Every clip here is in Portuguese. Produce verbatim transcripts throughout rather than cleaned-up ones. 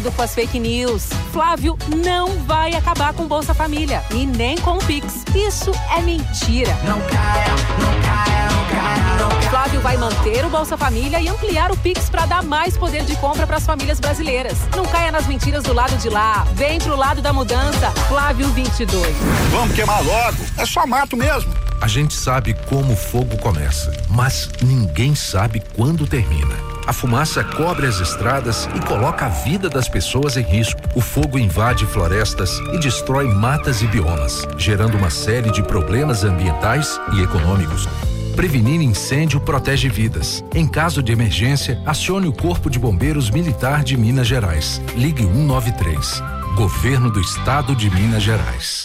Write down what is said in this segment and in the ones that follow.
Com as fake news. Flávio não vai acabar com Bolsa Família e nem com o Pix. Isso é mentira. Não caia, não caia, não caia, não caia. Flávio vai manter o Bolsa Família e ampliar o Pix para dar mais poder de compra para as famílias brasileiras. Não caia nas mentiras do lado de lá. Vem pro lado da mudança. Flávio vinte e dois. Vamos queimar logo. É só mato mesmo. A gente sabe como o fogo começa, mas ninguém sabe quando termina. A fumaça cobre as estradas e coloca a vida das pessoas em risco. O fogo invade florestas e destrói matas e biomas, gerando uma série de problemas ambientais e econômicos. Prevenir incêndio protege vidas. Em caso de emergência, acione o Corpo de Bombeiros Militar de Minas Gerais. Ligue um nove três. Governo do Estado de Minas Gerais.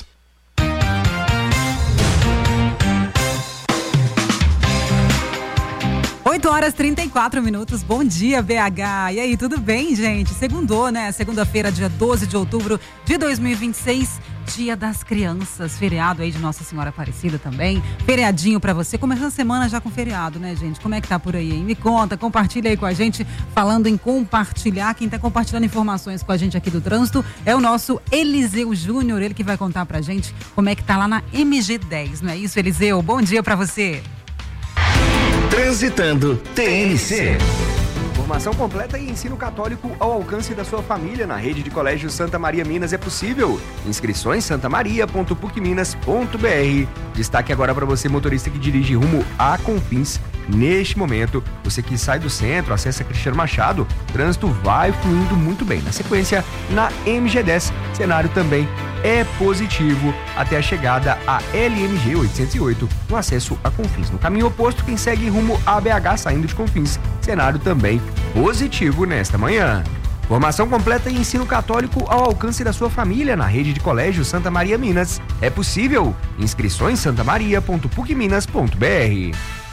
oito horas e trinta e quatro minutos, bom dia B H, e aí, tudo bem, gente? Segundou, né? Segunda-feira, dia doze de outubro de dois mil e vinte e seis, dia das crianças, feriado aí de Nossa Senhora Aparecida também, feriadinho pra você, começando a semana já com feriado, né, gente? Como é que tá por aí, hein? Me conta, compartilha aí com a gente, falando em compartilhar, quem tá compartilhando informações com a gente aqui do trânsito é o nosso Eliseu Júnior, ele que vai contar pra gente como é que tá lá na M G dez, não é isso, Eliseu? Bom dia pra você. Transitando T N C. Formação completa e ensino católico ao alcance da sua família na rede de colégio Santa Maria Minas é possível. Inscrições santamaria ponto puc minas ponto br. Destaque agora para você, motorista que dirige rumo a Confins. Neste momento, você que sai do centro, acessa Cristiano Machado, o trânsito vai fluindo muito bem. Na sequência, na M G dez, cenário também é positivo até a chegada a L M G oitocentos e oito, no acesso a Confins. No caminho oposto, quem segue rumo a B H saindo de Confins, cenário também positivo nesta manhã. Formação completa e ensino católico ao alcance da sua família na rede de colégio Santa Maria Minas. É possível. Inscrições santamaria ponto puc minas ponto br.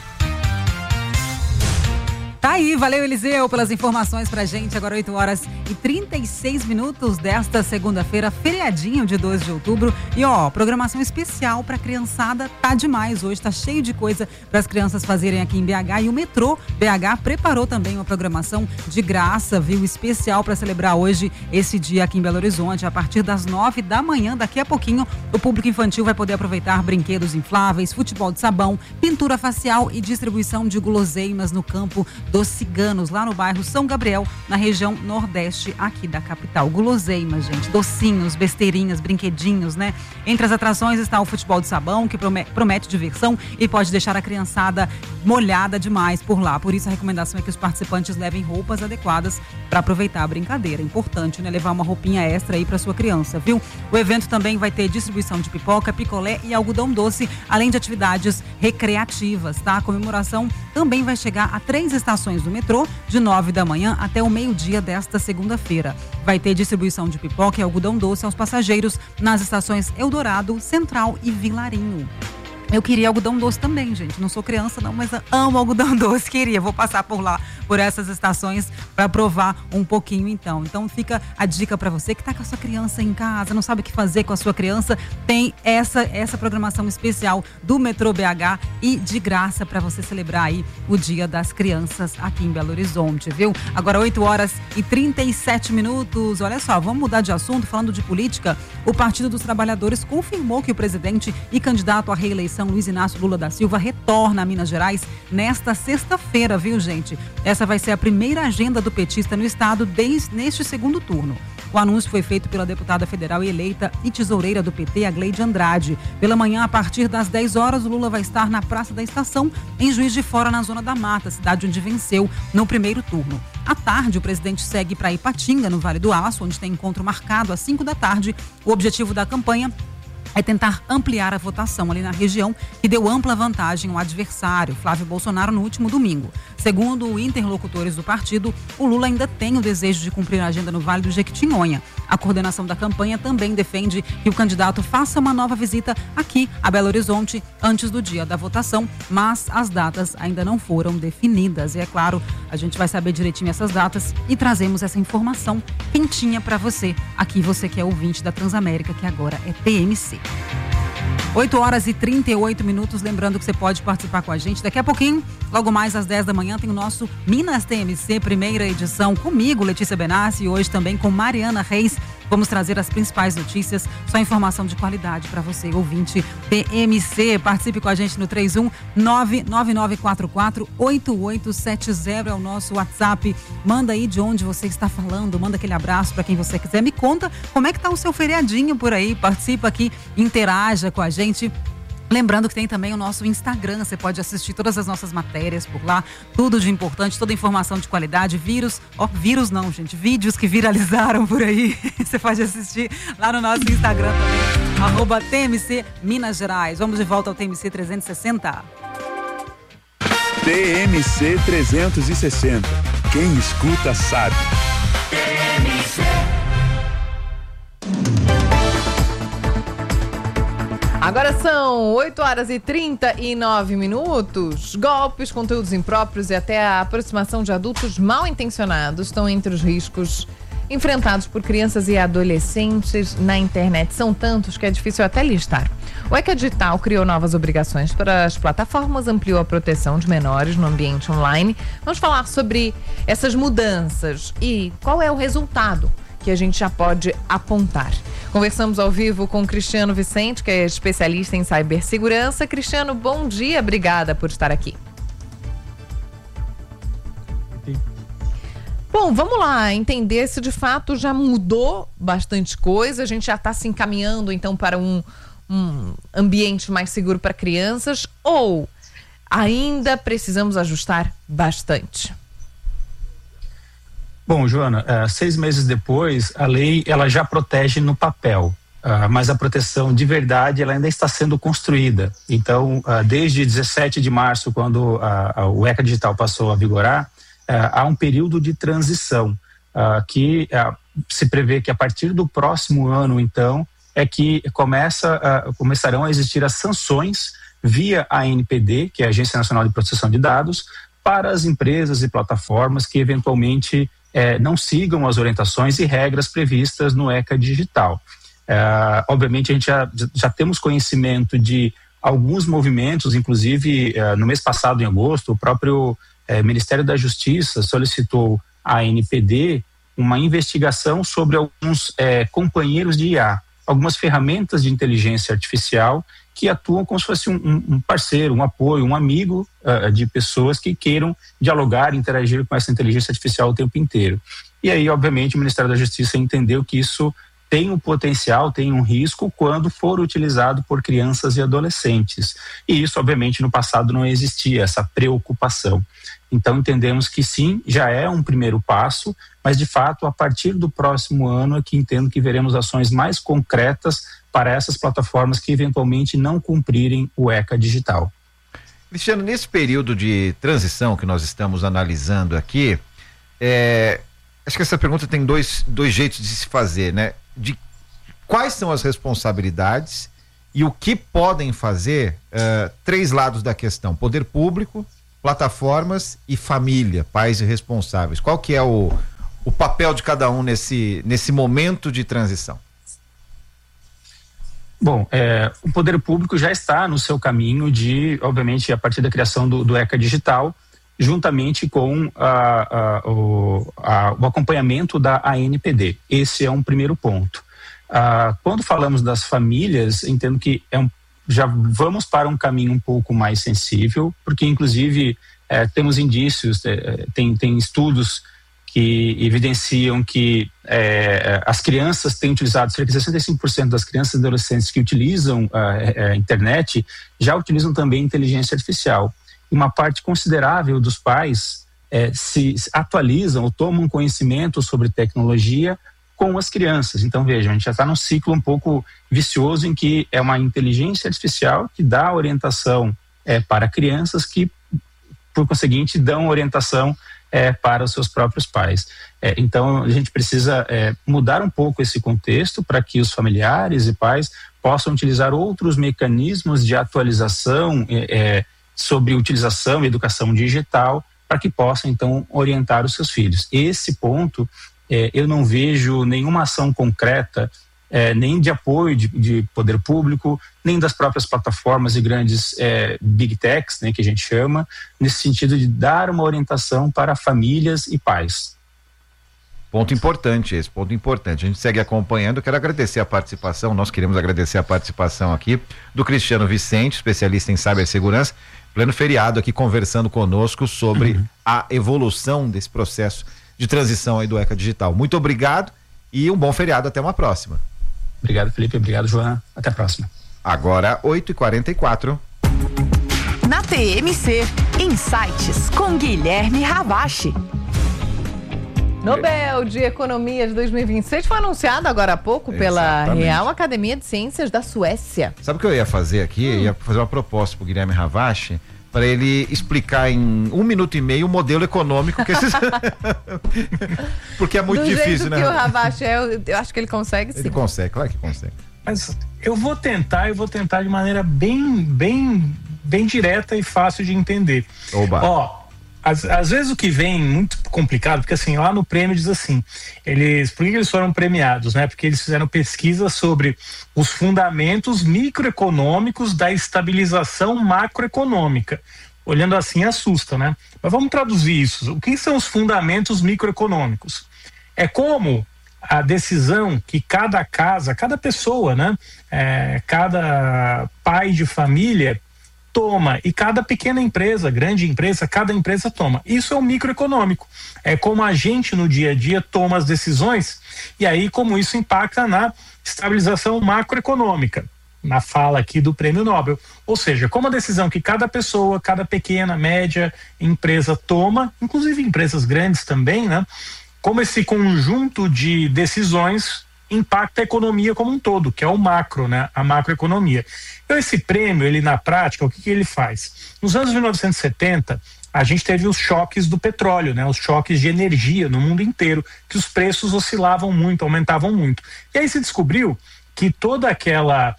Tá aí, valeu Eliseu pelas informações pra gente, agora oito horas e trinta e seis minutos desta segunda-feira, feriadinho de doze de outubro, e ó, programação especial pra criançada, tá demais, hoje tá cheio de coisa para as crianças fazerem aqui em B H, e o metrô B H preparou também uma programação de graça, viu, especial para celebrar hoje esse dia aqui em Belo Horizonte, a partir das nove da manhã, daqui a pouquinho o público infantil vai poder aproveitar brinquedos infláveis, futebol de sabão, pintura facial e distribuição de guloseimas no campo dos Ciganos, lá no bairro São Gabriel, na região nordeste aqui da capital. Guloseimas, gente, docinhos, besteirinhas, brinquedinhos, né? Entre as atrações está o futebol de sabão, que promete, promete diversão e pode deixar a criançada molhada demais por lá. Por isso a recomendação é que os participantes levem roupas adequadas para aproveitar a brincadeira. É importante, né? Levar uma roupinha extra aí para sua criança, viu? O evento também vai ter distribuição de pipoca, picolé e algodão doce, além de atividades recreativas, tá? A comemoração também vai chegar a três estações do metrô, de nove da manhã até o meio-dia desta segunda-feira. Vai ter distribuição de pipoca e algodão doce aos passageiros nas estações Eldorado, Central e Vilarinho. Eu queria algodão doce também, gente. Não sou criança não, mas amo algodão doce. Queria, vou passar por lá, por essas estações para provar um pouquinho então. Então fica a dica para você que tá com a sua criança em casa, não sabe o que fazer com a sua criança, tem essa essa programação especial do Metrô B H e de graça para você celebrar aí o Dia das Crianças aqui em Belo Horizonte, viu? Agora oito horas e trinta e sete minutos. Olha só, vamos mudar de assunto, falando de política. O Partido dos Trabalhadores confirmou que o presidente e candidato à reeleição Luiz Inácio Lula da Silva retorna a Minas Gerais nesta sexta-feira, viu, gente? Essa vai ser a primeira agenda do petista no estado desde neste segundo turno. O anúncio foi feito pela deputada federal eleita e tesoureira do P T, a Gleide Andrade. Pela manhã, a partir das dez horas, o Lula vai estar na Praça da Estação, em Juiz de Fora, na Zona da Mata, cidade onde venceu no primeiro turno. À tarde, o presidente segue para Ipatinga, no Vale do Aço, onde tem encontro marcado às cinco da tarde. O objetivo da campanha é tentar ampliar a votação ali na região, que deu ampla vantagem ao adversário, Flávio Bolsonaro, no último domingo. Segundo interlocutores do partido, o Lula ainda tem o desejo de cumprir a agenda no Vale do Jequitinhonha. A coordenação da campanha também defende que o candidato faça uma nova visita aqui a Belo Horizonte antes do dia da votação, mas as datas ainda não foram definidas. E é claro, a gente vai saber direitinho essas datas e trazemos essa informação quentinha para você. Aqui você que é ouvinte da Transamérica, que agora é T M C. oito horas e trinta e oito minutos, lembrando que você pode participar com a gente. Daqui a pouquinho, logo mais às dez da manhã, tem o nosso Minas T M C, primeira edição, comigo, Letícia Benassi, e hoje também com Mariana Reis. Vamos trazer as principais notícias, só informação de qualidade para você, ouvinte T M C. Participe com a gente no três um nove nove nove quatro quatro oito oito sete zero, é o nosso WhatsApp. Manda aí de onde você está falando, manda aquele abraço para quem você quiser. Me conta como é que tá o seu feriadinho por aí. Participa aqui, interaja com a gente. Lembrando que tem também o nosso Instagram, você pode assistir todas as nossas matérias por lá, tudo de importante, toda informação de qualidade, vírus, ó, vírus não, gente, vídeos que viralizaram por aí, você pode assistir lá no nosso Instagram também, arroba T M C Minas Gerais. Vamos de volta ao T M C trezentos e sessenta. T M C trezentos e sessenta, quem escuta sabe. T M C. Agora são oito horas e trinta e nove minutos. Golpes, conteúdos impróprios e até a aproximação de adultos mal intencionados estão entre os riscos enfrentados por crianças e adolescentes na internet. São tantos que é difícil até listar. O ECA Digital criou novas obrigações para as plataformas, ampliou a proteção de menores no ambiente online. Vamos falar sobre essas mudanças e qual é o resultado que a gente já pode apontar. Conversamos ao vivo com Cristiano Vicente, que é especialista em cibersegurança. Cristiano, bom dia, obrigada por estar aqui. Sim. Bom, vamos lá entender se de fato já mudou bastante coisa, a gente já está se encaminhando então para um, um ambiente mais seguro para crianças, ou ainda precisamos ajustar bastante? Bom, Joana, uh, seis meses depois, a lei ela já protege no papel, uh, mas a proteção de verdade ela ainda está sendo construída. Então, uh, desde dezessete de março, quando uh, o ECA Digital passou a vigorar, uh, há um período de transição, uh, que uh, se prevê que a partir do próximo ano, então, é que começa, uh, começarão a existir as sanções via a A N P D, que é a Agência Nacional de Proteção de Dados, para as empresas e plataformas que eventualmente É, não sigam as orientações e regras previstas no ECA Digital. É, obviamente a gente já, já temos conhecimento de alguns movimentos, inclusive é, no mês passado, em agosto, o próprio é, Ministério da Justiça solicitou à A N P D uma investigação sobre alguns é, companheiros de I A, algumas ferramentas de inteligência artificial que atuam como se fosse um, um parceiro, um apoio, um amigo uh, de pessoas que queiram dialogar, interagir com essa inteligência artificial o tempo inteiro. E aí, obviamente, o Ministério da Justiça entendeu que isso tem um potencial, tem um risco quando for utilizado por crianças e adolescentes. E isso, obviamente, no passado não existia, essa preocupação. Então, entendemos que sim, já é um primeiro passo, mas, de fato, a partir do próximo ano é que entendo que veremos ações mais concretas para essas plataformas que eventualmente não cumprirem o ECA Digital. Cristiano, nesse período de transição que nós estamos analisando aqui, é, acho que essa pergunta tem dois, dois jeitos de se fazer, né? De quais são as responsabilidades e o que podem fazer, uh, três lados da questão: poder público, plataformas e família, pais e responsáveis. Qual que é o, o papel de cada um nesse, nesse momento de transição? Bom, é, o poder público já está no seu caminho de, obviamente, a partir da criação do, do ECA Digital, juntamente com a, a, o, a, o acompanhamento da A N P D. Esse é um primeiro ponto. Ah, quando falamos das famílias, entendo que é um, já vamos para um caminho um pouco mais sensível, porque, inclusive, é, temos indícios, é, tem, tem estudos que evidenciam que é, as crianças têm utilizado, cerca de sessenta e cinco por cento das crianças e adolescentes que utilizam a, a internet já utilizam também inteligência artificial. E uma parte considerável dos pais é, se atualizam ou tomam conhecimento sobre tecnologia com as crianças. Então, veja, a gente já está num ciclo um pouco vicioso em que é uma inteligência artificial que dá orientação é, para crianças que, por conseguinte, dão orientação É, para os seus próprios pais. É, então, a gente precisa é, mudar um pouco esse contexto para que os familiares e pais possam utilizar outros mecanismos de atualização é, é, sobre utilização e educação digital para que possam, então, orientar os seus filhos. Esse ponto, é, eu não vejo nenhuma ação concreta é, nem de apoio de, de poder público, nem das próprias plataformas e grandes é, big techs, né, que a gente chama, nesse sentido de dar uma orientação para famílias e pais. Ponto importante esse, ponto importante. A gente segue acompanhando. Eu quero agradecer a participação, nós queremos agradecer a participação aqui do Cristiano Vicente, especialista em cibersegurança, pleno feriado aqui conversando conosco sobre uhum. a evolução desse processo de transição aí do ECA Digital. Muito obrigado e um bom feriado, até uma próxima. Obrigado, Felipe, obrigado, Joana, até a próxima. Agora, oito e quarenta e quatro. Na T M C, Insights com Guilherme Ravache. Nobel de Economia de dois mil e vinte e seis foi anunciado agora há pouco pela Exatamente. Real Academia de Ciências da Suécia. Sabe o que eu ia fazer aqui? Hum. Eu ia fazer uma proposta para o Guilherme Ravache para ele explicar em um minuto e meio o modelo econômico que esses... Porque é muito Do difícil, jeito né? que o Ravache é, eu, eu acho que ele consegue sim. Ele consegue, claro que consegue. Mas eu vou tentar, eu vou tentar de maneira bem, bem, bem direta e fácil de entender. Oba. Ó, Às, às vezes o que vem muito complicado, porque assim, lá no prêmio diz assim, eles, por que eles foram premiados, né? Porque eles fizeram pesquisa sobre os fundamentos microeconômicos da estabilização macroeconômica. Olhando assim assusta, né? Mas vamos traduzir isso. O que são os fundamentos microeconômicos? É como a decisão que cada casa, cada pessoa, né? É, cada pai de família toma, e cada pequena empresa, grande empresa, cada empresa toma. Isso é o microeconômico. É como a gente no dia a dia toma as decisões e aí como isso impacta na estabilização macroeconômica, na fala aqui do Prêmio Nobel. Ou seja, como a decisão que cada pessoa, cada pequena, média empresa toma, inclusive empresas grandes também, né? Como esse conjunto de decisões impacta a economia como um todo, que é o macro, né? A macroeconomia. Então esse prêmio, ele na prática, o que, que ele faz? Nos anos mil novecentos e setenta, a gente teve os choques do petróleo, né? Os choques de energia no mundo inteiro, que os preços oscilavam muito, aumentavam muito. E aí se descobriu que toda aquela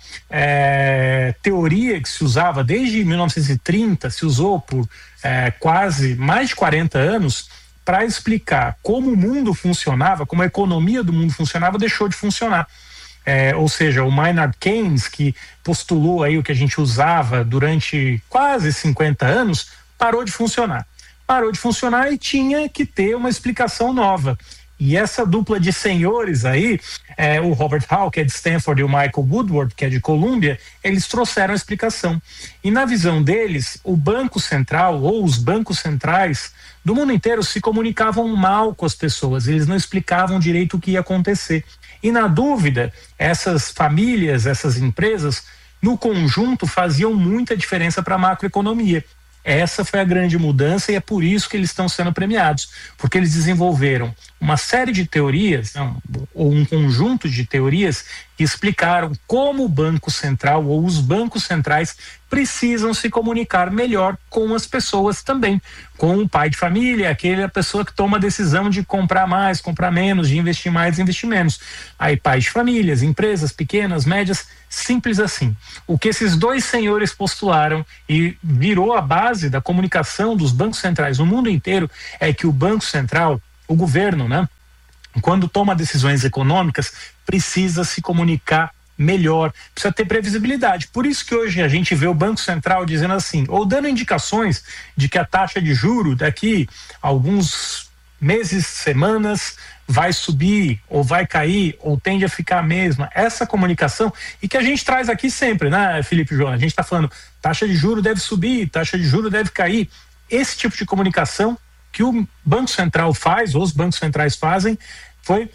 é, teoria que se usava desde mil novecentos e trinta, se usou por é, quase mais de quarenta anos, para explicar como o mundo funcionava, como a economia do mundo funcionava, deixou de funcionar. É, ou seja, o Maynard Keynes, que postulou aí o que a gente usava durante quase cinquenta anos, parou de funcionar. Parou de funcionar e tinha que ter uma explicação nova. E essa dupla de senhores aí, é, o Robert Hall, que é de Stanford, e o Michael Woodward, que é de Columbia, eles trouxeram a explicação. E na visão deles, o Banco Central, ou os bancos centrais do mundo inteiro, se comunicavam mal com as pessoas, eles não explicavam direito o que ia acontecer. E na dúvida, essas famílias, essas empresas, no conjunto, faziam muita diferença para a macroeconomia. Essa foi a grande mudança e é por isso que eles estão sendo premiados, porque eles desenvolveram uma série de teorias, não, ou um conjunto de teorias que explicaram como o Banco Central ou os bancos centrais precisam se comunicar melhor com as pessoas também, com o pai de família, aquela pessoa que toma a decisão de comprar mais, comprar menos, de investir mais, investir menos. Aí pais de famílias, empresas pequenas, médias, simples assim. O que esses dois senhores postularam e virou a base da comunicação dos bancos centrais no mundo inteiro é que o Banco Central, o governo, né, quando toma decisões econômicas, precisa se comunicar melhor, precisa ter previsibilidade. Por isso que hoje a gente vê o Banco Central dizendo assim, ou dando indicações de que a taxa de juro daqui a alguns meses, semanas, vai subir, ou vai cair, ou tende a ficar a mesma. Essa comunicação, e que a gente traz aqui sempre, né, Felipe e João? A gente está falando, taxa de juro deve subir, taxa de juro deve cair. Esse tipo de comunicação que o Banco Central faz, ou os bancos centrais fazem, foi,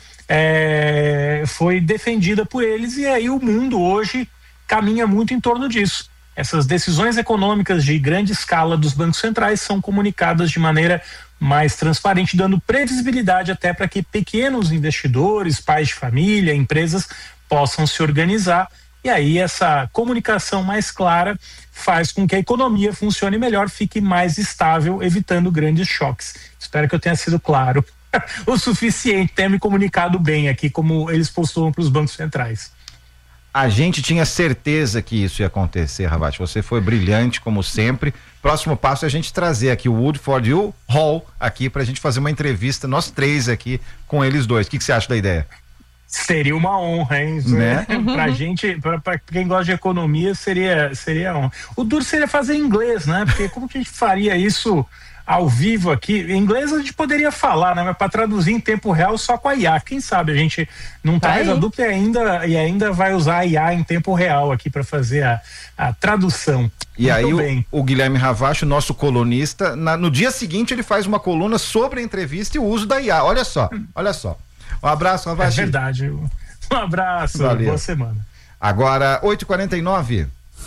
é, foi defendida por eles, e aí o mundo hoje caminha muito em torno disso. Essas decisões econômicas de grande escala dos bancos centrais são comunicadas de maneira mais transparente, dando previsibilidade até para que pequenos investidores, pais de família, empresas possam se organizar, e aí essa comunicação mais clara faz com que a economia funcione melhor, fique mais estável, evitando grandes choques. Espero que eu tenha sido claro o suficiente, tenha me comunicado bem aqui, como eles postulam para os bancos centrais. A gente tinha certeza que isso ia acontecer, Ravache. Você foi brilhante, como sempre. Próximo passo é a gente trazer aqui o Woodford e o Hall aqui pra gente fazer uma entrevista, nós três aqui, com eles dois. O que, que você acha da ideia? Seria uma honra, hein? Né? Pra gente, pra, pra quem gosta de economia, seria, seria honra. O duro seria fazer em inglês, né? Porque como que a gente faria isso ao vivo aqui? Em inglês a gente poderia falar, né? Mas para traduzir em tempo real só com a I A. Quem sabe a gente não traz a dupla e ainda, e ainda vai usar a I A em tempo real aqui para fazer a, a tradução. E Muito aí o, o Guilherme Ravache, nosso colunista, na, no dia seguinte ele faz uma coluna sobre a entrevista e o uso da I A. Olha só, olha só. Um abraço, Ravache. É verdade. Um abraço, Valeu. Boa semana. Agora, oito e quarenta e nove.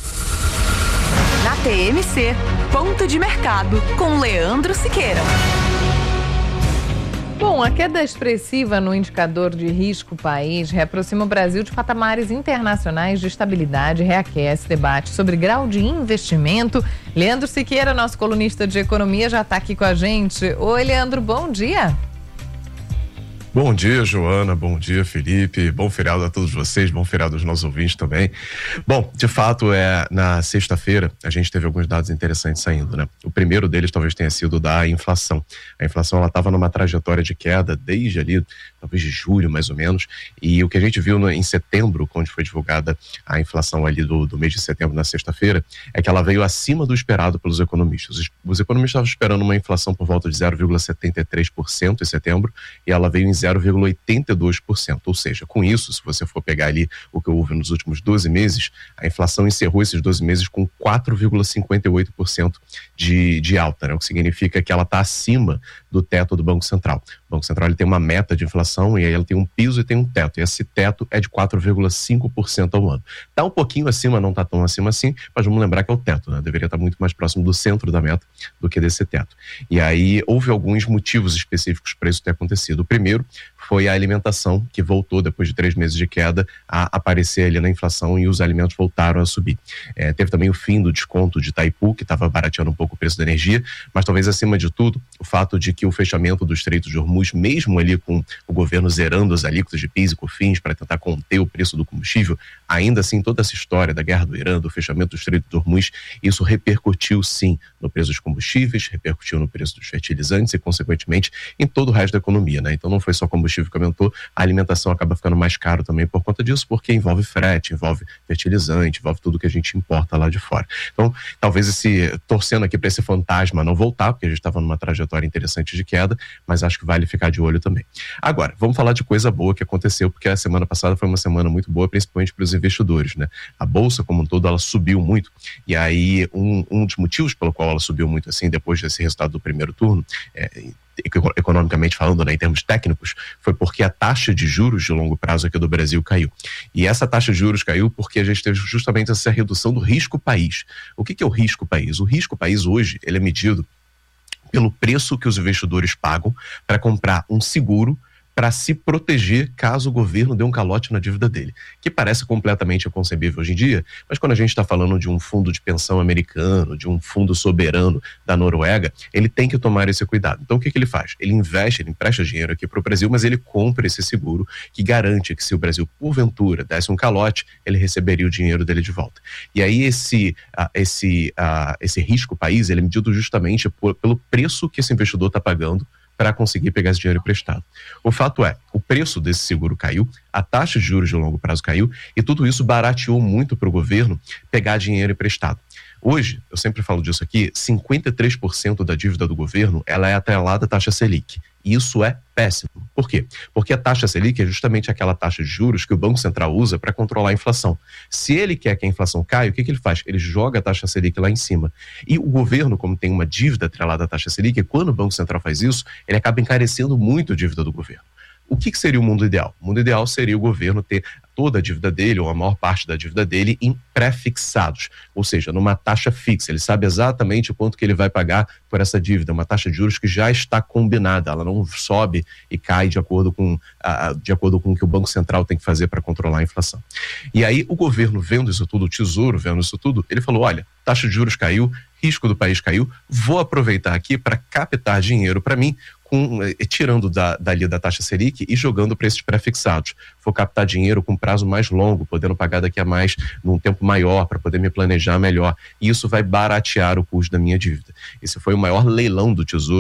Na T M C, ponto de mercado, com Leandro Siqueira. Bom, a queda expressiva no indicador de risco país reaproxima o Brasil de patamares internacionais de estabilidade e reaquece debate sobre grau de investimento. Leandro Siqueira, nosso colunista de economia, já está aqui com a gente. Oi, Leandro, bom dia. Bom dia, Joana, bom dia, Felipe, bom feriado a todos vocês, bom feriado aos nossos ouvintes também. Bom, de fato, é, na sexta-feira a gente teve alguns dados interessantes saindo, né? O primeiro deles talvez tenha sido da inflação. A inflação, ela estava numa trajetória de queda desde ali, talvez de julho mais ou menos, e o que a gente viu no, em setembro, quando foi divulgada a inflação ali do, do mês de setembro, na sexta-feira, é que ela veio acima do esperado pelos economistas. Os, os economistas estavam esperando uma inflação por volta de zero vírgula setenta e três por cento em setembro, e ela veio em zero vírgula oitenta e dois por cento, ou seja, com isso, se você for pegar ali o que houve nos últimos doze meses, a inflação encerrou esses doze meses com quatro vírgula cinquenta e oito por cento de, de alta, né? O que significa que ela está acima do teto do Banco Central. O Banco Central ele tem uma meta de inflação e aí ela tem um piso e tem um teto, e esse teto é de quatro vírgula cinco por cento ao ano. Está um pouquinho acima, não está tão acima assim, mas vamos lembrar que é o teto, né? Deveria estar muito mais próximo do centro da meta do que desse teto. E aí houve alguns motivos específicos para isso ter acontecido. O primeiro foi a alimentação, que voltou depois de três meses de queda a aparecer ali na inflação e os alimentos voltaram a subir. É, teve também o fim do desconto de Itaipu, que estava barateando um pouco o preço da energia, mas talvez acima de tudo o fato de que o fechamento do Estreito de Hormuz, mesmo ali com o governo zerando as alíquotas de PIS e COFINS para tentar conter o preço do combustível, ainda assim toda essa história da guerra do Irã, do fechamento do Estreito de Hormuz, isso repercutiu sim no preço dos combustíveis, repercutiu no preço dos fertilizantes e consequentemente em todo o resto da economia, né? Então não foi só combustível que aumentou, a alimentação acaba ficando mais caro também por conta disso, porque envolve frete, envolve fertilizante, envolve tudo que a gente importa lá de fora. Então, talvez esse, torcendo aqui para esse fantasma não voltar, porque a gente estava numa trajetória interessante de queda, mas acho que vale ficar de olho também. Agora, vamos falar de coisa boa que aconteceu, porque a semana passada foi uma semana muito boa, principalmente para os investidores, né? A Bolsa, como um todo, ela subiu muito, e aí um, um dos motivos pelo qual ela subiu muito assim, depois desse resultado do primeiro turno, é, economicamente falando, né, em termos técnicos, foi porque a taxa de juros de longo prazo aqui do Brasil caiu. E essa taxa de juros caiu porque a gente teve justamente essa redução do risco país. O que que é o risco país? O risco país hoje, ele é medido pelo preço que os investidores pagam para comprar um seguro para se proteger caso o governo dê um calote na dívida dele, que parece completamente inconcebível hoje em dia, mas quando a gente está falando de um fundo de pensão americano, de um fundo soberano da Noruega, ele tem que tomar esse cuidado. Então o que que ele faz? Ele investe, ele empresta dinheiro aqui para o Brasil, mas ele compra esse seguro que garante que se o Brasil porventura desse um calote, ele receberia o dinheiro dele de volta. E aí esse, uh, esse, uh, esse risco país, ele é medido justamente por, pelo preço que esse investidor está pagando para conseguir pegar esse dinheiro emprestado. O fato é, o preço desse seguro caiu, a taxa de juros de longo prazo caiu e tudo isso barateou muito para o governo pegar dinheiro emprestado. Hoje, eu sempre falo disso aqui, cinquenta e três por cento da dívida do governo ela é atrelada à taxa Selic. E isso é péssimo. Por quê? Porque a taxa Selic é justamente aquela taxa de juros que o Banco Central usa para controlar a inflação. Se ele quer que a inflação caia, o que que ele faz? Ele joga a taxa Selic lá em cima. E o governo, como tem uma dívida atrelada à taxa Selic, quando o Banco Central faz isso, ele acaba encarecendo muito a dívida do governo. O que que seria o mundo ideal? O mundo ideal seria o governo ter toda a dívida dele, ou a maior parte da dívida dele, em pré-fixados, ou seja, numa taxa fixa. Ele sabe exatamente o quanto que ele vai pagar por essa dívida, uma taxa de juros que já está combinada, ela não sobe e cai de acordo com, uh, de acordo com o que o Banco Central tem que fazer para controlar a inflação. E aí o governo vendo isso tudo, o Tesouro vendo isso tudo, ele falou, olha, taxa de juros caiu, risco do país caiu, vou aproveitar aqui para captar dinheiro para mim, Com, tirando da, dali da taxa Selic e jogando para esses pré-fixados. Vou captar dinheiro com prazo mais longo, podendo pagar daqui a mais, num tempo maior, para poder me planejar melhor. E isso vai baratear o custo da minha dívida. Esse foi o maior leilão do Tesouro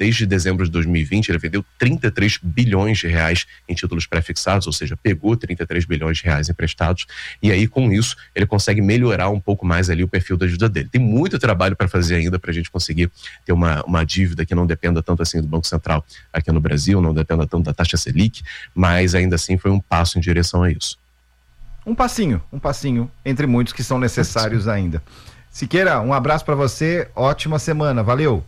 desde dezembro de dois mil e vinte, ele vendeu trinta e três bilhões de reais em títulos pré-fixados, ou seja, pegou trinta e três bilhões de reais emprestados, e aí com isso ele consegue melhorar um pouco mais ali o perfil da dívida dele. Tem muito trabalho para fazer ainda para a gente conseguir ter uma, uma dívida que não dependa tanto assim do Banco Central aqui no Brasil, não dependa tanto da taxa Selic, mas ainda assim foi um passo em direção a isso. Um passinho, um passinho entre muitos que são necessários ainda. Siqueira, um abraço para você, ótima semana, valeu.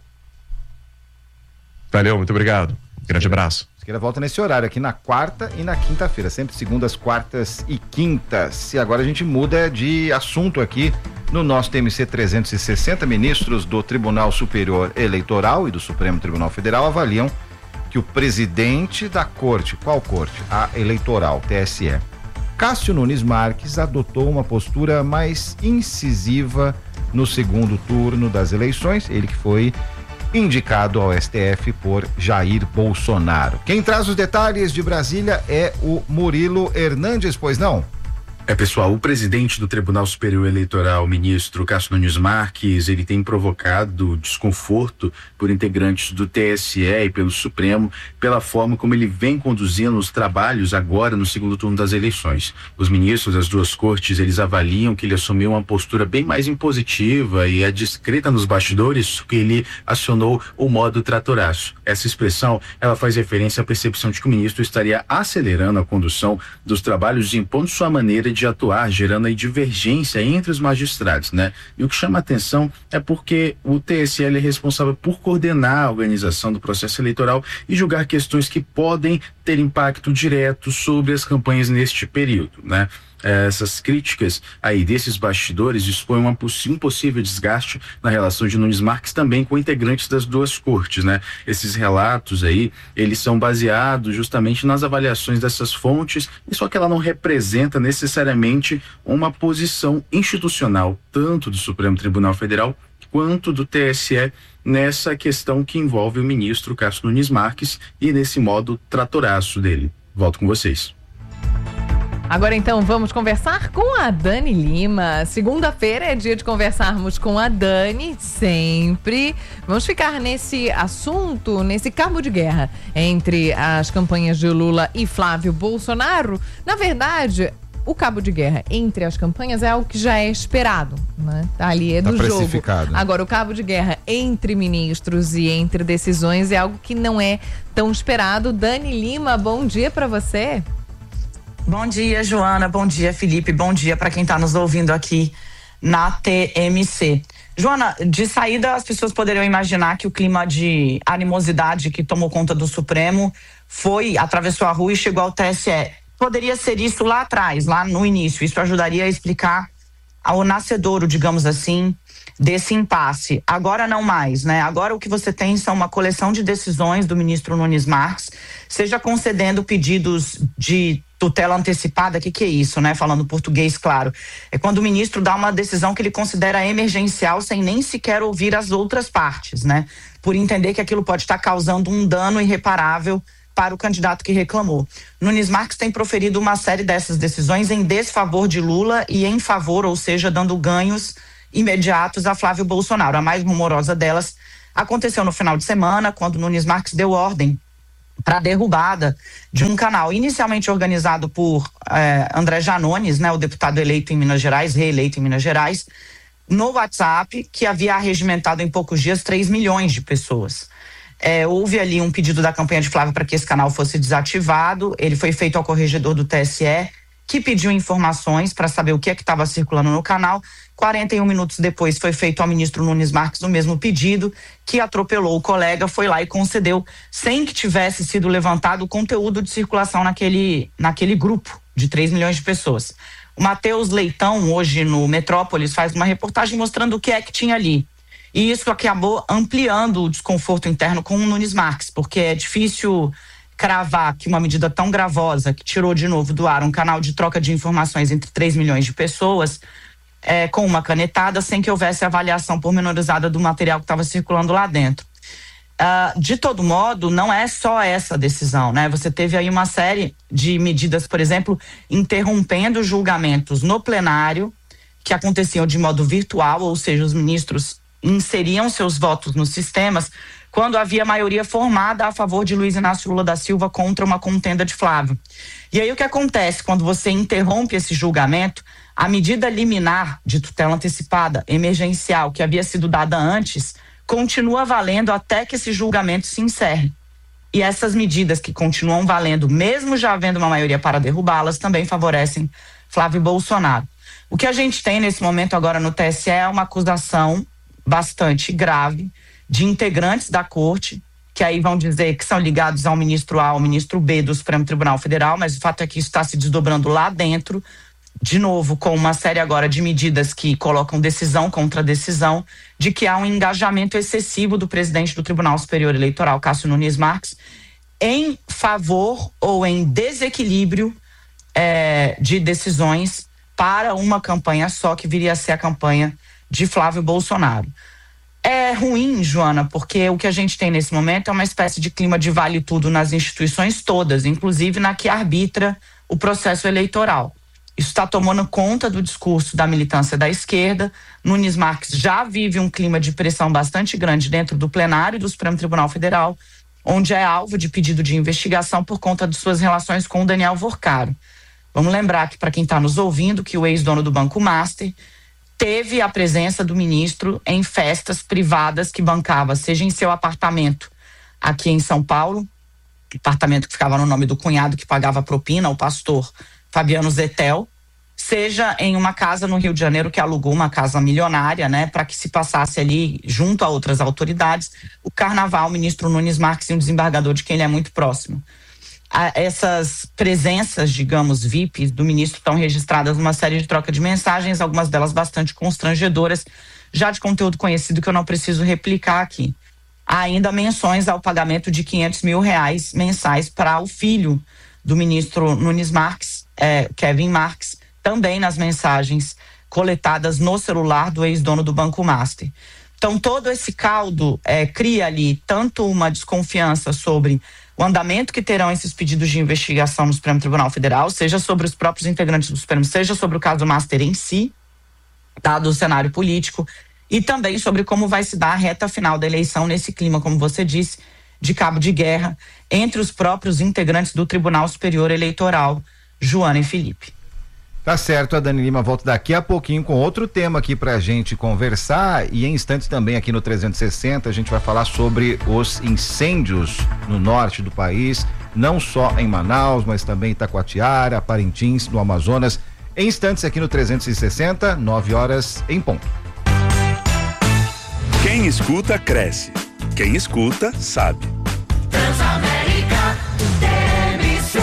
Valeu, muito obrigado, grande abraço. Siqueira volta nesse horário aqui na quarta e na quinta-feira, sempre segundas, quartas e quintas. E agora a gente muda de assunto aqui no nosso T M C trezentos e sessenta. Ministros do Tribunal Superior Eleitoral e do Supremo Tribunal Federal avaliam que o presidente da corte, qual corte? A eleitoral, T S E, Cássio Nunes Marques, adotou uma postura mais incisiva no segundo turno das eleições, ele que foi indicado ao S T F por Jair Bolsonaro. Quem traz os detalhes de Brasília é o Murilo Hernandes, pois não? É, pessoal, o presidente do Tribunal Superior Eleitoral, o ministro Cássio Nunes Marques, ele tem provocado desconforto por integrantes do T S E e pelo Supremo, pela forma como ele vem conduzindo os trabalhos agora no segundo turno das eleições. Os ministros das duas cortes, eles avaliam que ele assumiu uma postura bem mais impositiva e é discreta nos bastidores, que ele acionou o modo tratoraço. Essa expressão, ela faz referência à percepção de que o ministro estaria acelerando a condução dos trabalhos e impondo sua maneira de atuar, gerando aí divergência entre os magistrados, né? E o que chama a atenção é porque o T S E é responsável por coordenar a organização do processo eleitoral e julgar questões que podem ter impacto direto sobre as campanhas neste período, né? Essas críticas aí desses bastidores expõem uma um possível desgaste na relação de Nunes Marques também com integrantes das duas cortes, né? Esses relatos aí, eles são baseados justamente nas avaliações dessas fontes, e só que ela não representa necessariamente uma posição institucional, tanto do Supremo Tribunal Federal quanto do T S E nessa questão que envolve o ministro Cássio Nunes Marques e nesse modo tratoraço dele. Volto com vocês. Agora então vamos conversar com a Dani Lima. Segunda-feira é dia de conversarmos com a Dani, sempre. Vamos ficar nesse assunto, nesse cabo de guerra entre as campanhas de Lula e Flávio Bolsonaro. Na verdade, o cabo de guerra entre as campanhas é algo que já é esperado, né? Ali é do tá jogo. Né? Agora, o cabo de guerra entre ministros e entre decisões é algo que não é tão esperado. Dani Lima, bom dia para você. Bom dia, Joana. Bom dia, Felipe. Bom dia para quem está nos ouvindo aqui na T M C. Joana, de saída as pessoas poderiam imaginar que o clima de animosidade que tomou conta do Supremo foi, atravessou a rua e chegou ao T S E. Poderia ser isso lá atrás, lá no início. Isso ajudaria a explicar ao nascedouro, digamos assim, desse impasse. Agora não mais, né? Agora o que você tem são uma coleção de decisões do ministro Nunes Marques, seja concedendo pedidos de tutela antecipada. O que, que é isso, né? Falando português, claro. É quando o ministro dá uma decisão que ele considera emergencial sem nem sequer ouvir as outras partes, né? Por entender que aquilo pode estar causando um dano irreparável para o candidato que reclamou. Nunes Marques tem proferido uma série dessas decisões em desfavor de Lula e em favor, ou seja, dando ganhos imediatos a Flávio Bolsonaro. A mais rumorosa delas aconteceu no final de semana, quando Nunes Marques deu ordem para a derrubada de um canal inicialmente organizado por eh, André Janones, né, o deputado eleito em Minas Gerais, reeleito em Minas Gerais, no WhatsApp, que havia arregimentado em poucos dias três milhões de pessoas. É, houve ali um pedido da campanha de Flávio para que esse canal fosse desativado. Ele foi feito ao corregedor do T S E, que pediu informações para saber o que é que estava circulando no canal. quarenta e um minutos depois foi feito ao ministro Nunes Marques o mesmo pedido, que atropelou o colega, foi lá e concedeu, sem que tivesse sido levantado o conteúdo de circulação naquele, naquele grupo de três milhões de pessoas. O Matheus Leitão, hoje no Metrópolis, faz uma reportagem mostrando o que é que tinha ali. E isso acabou ampliando o desconforto interno com o Nunes Marques, porque é difícil cravar que uma medida tão gravosa, que tirou de novo do ar um canal de troca de informações entre três milhões de pessoas, é, com uma canetada, sem que houvesse avaliação pormenorizada do material que estava circulando lá dentro. Uh, de todo modo, não é só essa decisão, né? Você teve aí uma série de medidas, por exemplo, interrompendo julgamentos no plenário, que aconteciam de modo virtual, ou seja, os ministros inseriam seus votos nos sistemas quando havia maioria formada a favor de Luiz Inácio Lula da Silva contra uma contenda de Flávio. E aí o que acontece quando você interrompe esse julgamento? A medida liminar de tutela antecipada emergencial que havia sido dada antes continua valendo até que esse julgamento se encerre. E essas medidas que continuam valendo, mesmo já havendo uma maioria para derrubá-las, também favorecem Flávio Bolsonaro. O que a gente tem nesse momento agora no T S E é uma acusação bastante grave de integrantes da corte, que aí vão dizer que são ligados ao ministro A, ao ministro B do Supremo Tribunal Federal, mas o fato é que isso está se desdobrando lá dentro, de novo, com uma série agora de medidas que colocam decisão contra decisão, de que há um engajamento excessivo do presidente do Tribunal Superior Eleitoral, Cássio Nunes Marques, em favor ou em desequilíbrio é, de decisões para uma campanha só, que viria a ser a campanha de Flávio Bolsonaro. É ruim, Joana, porque o que a gente tem nesse momento é uma espécie de clima de vale tudo nas instituições todas, inclusive na que arbitra o processo eleitoral. Isso está tomando conta do discurso da militância da esquerda. Nunes Marques já vive um clima de pressão bastante grande dentro do plenário do Supremo Tribunal Federal, onde é alvo de pedido de investigação por conta de suas relações com o Daniel Vorcaro. Vamos lembrar que, para quem está nos ouvindo, que o ex-dono do Banco Master teve a presença do ministro em festas privadas que bancava, seja em seu apartamento aqui em São Paulo, apartamento que ficava no nome do cunhado que pagava propina, o pastor Fabiano Zetel, seja em uma casa no Rio de Janeiro que alugou uma casa milionária, né, para que se passasse ali, junto a outras autoridades, o carnaval, o ministro Nunes Marques e um desembargador de quem ele é muito próximo. Essas presenças, digamos, V I Ps do ministro estão registradas numa série de troca de mensagens, algumas delas bastante constrangedoras, já de conteúdo conhecido que eu não preciso replicar aqui. Há ainda menções ao pagamento de quinhentos mil reais mensais para o filho do ministro Nunes Marques, é, Kevin Marques, também nas mensagens coletadas no celular do ex-dono do Banco Master. Então, todo esse caldo é, cria ali tanto uma desconfiança sobre o andamento que terão esses pedidos de investigação no Supremo Tribunal Federal, seja sobre os próprios integrantes do Supremo, seja sobre o caso Master em si, dado o cenário político, e também sobre como vai se dar a reta final da eleição nesse clima, como você disse, de cabo de guerra entre os próprios integrantes do Tribunal Superior Eleitoral, Joana e Felipe. Tá certo, a Dani Lima volta daqui a pouquinho com outro tema aqui pra gente conversar, e em instantes também aqui no trezentos e sessenta a gente vai falar sobre os incêndios no norte do país, não só em Manaus, mas também em Itacoatiara, Parintins, no Amazonas. Em instantes aqui no trezentos e sessenta, nove horas em ponto. Quem escuta, cresce. Quem escuta, sabe. Transamérica, T M C.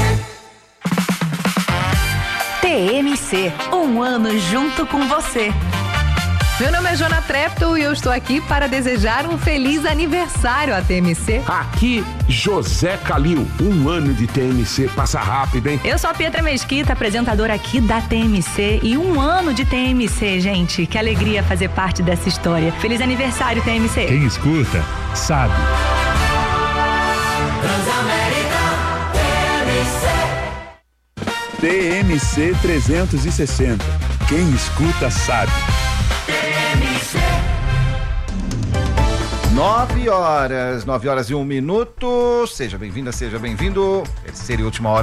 T M C, um ano junto com você. Meu nome é Joana Trepto e eu estou aqui para desejar um feliz aniversário à T M C. Aqui, José Calil, um ano de T M C, passa rápido, hein? Eu sou a Pietra Mesquita, apresentadora aqui da T M C, e um ano de T M C, gente. Que alegria fazer parte dessa história. Feliz aniversário, T M C. Quem escuta, sabe. Transamérica, T M C. T M C trezentos e sessenta. Quem escuta, sabe. Nove horas, nove horas e um minuto. Seja bem-vinda, seja bem-vindo. Terceira e última hora